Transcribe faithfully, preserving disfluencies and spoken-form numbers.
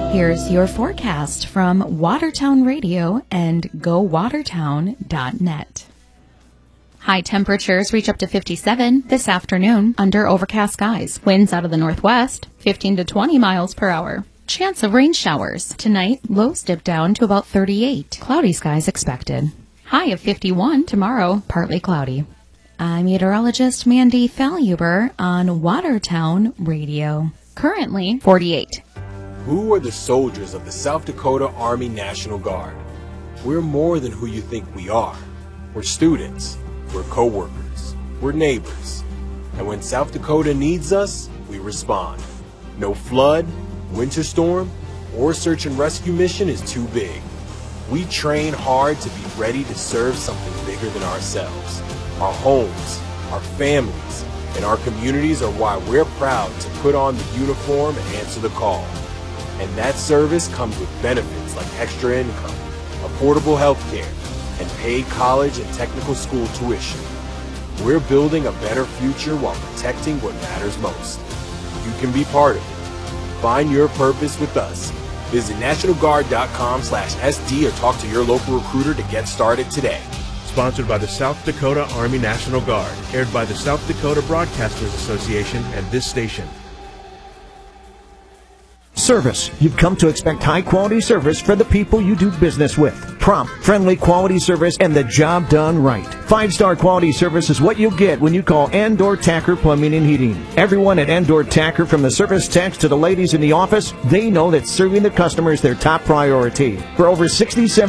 Here's your forecast from Watertown Radio and go watertown dot net. High temperatures reach up to fifty-seven this afternoon under overcast skies. Winds out of the northwest, fifteen to twenty miles per hour. Chance of rain showers. Tonight, lows dip down to about thirty-eight. Cloudy skies expected. High of fifty-one tomorrow, partly cloudy. I'm meteorologist Mandy Falhuber on Watertown Radio. Currently forty-eight. Who are the soldiers of the South Dakota Army National Guard? We're more than who you think we are. We're students. We're co-workers. We're neighbors. And when South Dakota needs us, we respond. No flood, winter storm, or search and rescue mission is too big. We train hard to be ready to serve something bigger than ourselves. Our homes, our families, and our communities are why we're proud to put on the uniform and answer the call. And that service comes with benefits like extra income, affordable health care, and paid college and technical school tuition. We're building a better future while protecting what matters most. You can be part of it. Find your purpose with us. Visit national guard dot com slash S D or talk to your local recruiter to get started today. Sponsored by the South Dakota Army National Guard. Aired by the South Dakota Broadcasters Association and this station. Service. You've come to expect high-quality service for the people you do business with. Prompt, friendly quality service, and the job done right. Five-star quality service is what you'll get when you call Andor Tacker Plumbing and Heating. Everyone at Andor Tacker, from the service techs to the ladies in the office, they know that serving the customer is their top priority. For over sixty-seven